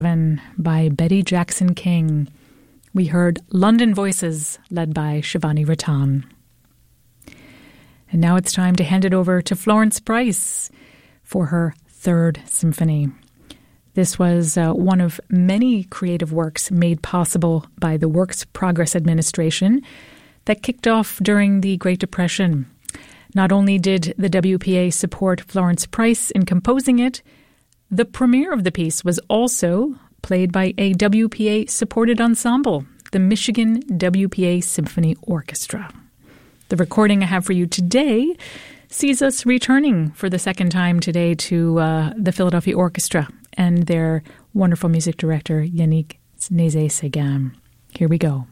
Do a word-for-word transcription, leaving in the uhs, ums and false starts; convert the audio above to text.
By Betty Jackson King. We heard London Voices, led by Shivani Ratan. And now it's time to hand it over to Florence Price for her third symphony. This was uh, one of many creative works made possible by the Works Progress Administration that kicked off during the Great Depression. Not only did the W P A support Florence Price in composing it, the premiere of the piece was also played by a W P A-supported ensemble, the Michigan W P A Symphony Orchestra. The recording I have for you today sees us returning for the second time today to uh, the Philadelphia Orchestra and their wonderful music director, Yannick Nézet-Séguin. Here we go.